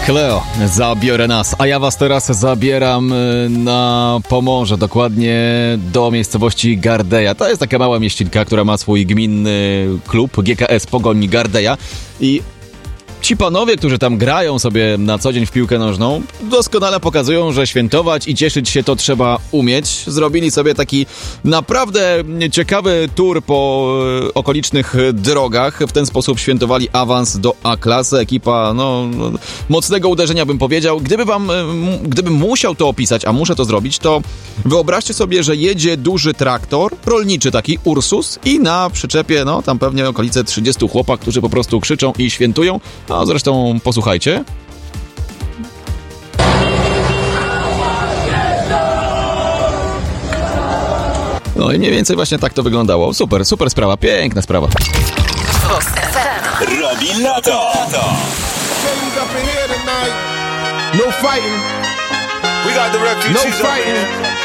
Cleo, zabiorę nas, a ja was teraz zabieram na Pomorze, dokładnie do miejscowości Gardeja. To jest taka mała mieścinka, która ma swój gminny klub GKS Pogoń Gardeja i ci panowie, którzy tam grają sobie na co dzień w piłkę nożną, doskonale pokazują, że świętować i cieszyć się to trzeba umieć. Zrobili sobie taki naprawdę ciekawy tour po okolicznych drogach. W ten sposób świętowali awans do A-klasy. Ekipa, mocnego uderzenia bym powiedział. Gdybym musiał to opisać, a muszę to zrobić, to wyobraźcie sobie, że jedzie duży traktor, rolniczy taki, Ursus, i na przyczepie, tam pewnie okolice 30 chłopak, którzy po prostu krzyczą i świętują. A zresztą posłuchajcie. No i mniej więcej właśnie tak to wyglądało. Super sprawa, piękna sprawa. Robi lato! No fighting. We got the refugees No fighting.